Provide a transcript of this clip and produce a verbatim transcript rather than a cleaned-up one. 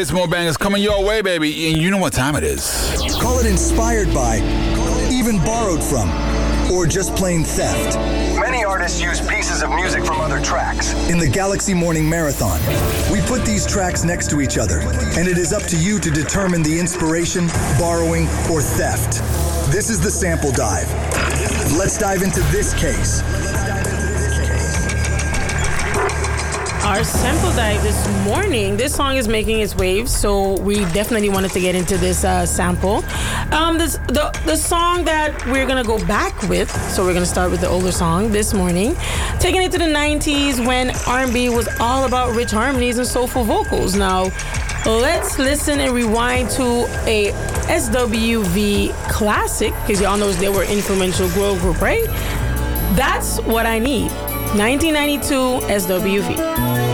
It's more bangers coming your way, baby. And you know what time it is. Call it inspired by, even borrowed from, or just plain theft. Many artists use pieces of music from other tracks. In the Galaxy Morning Marathon, we put these tracks next to each other, and it is up to you to determine the inspiration, borrowing, or theft. This is the sample dive. Let's dive into this case. Our sample dive this morning, this song is making its waves, so we definitely wanted to get into this uh, sample. Um, this, the, the song that we're going to go back with, so we're going to start with the older song this morning, taking it to the nineties when R and B was all about rich harmonies and soulful vocals. Now, let's listen and rewind to a S W V classic, because y'all know they were influential girl group, right? That's What I Need. nineteen ninety-two S W V.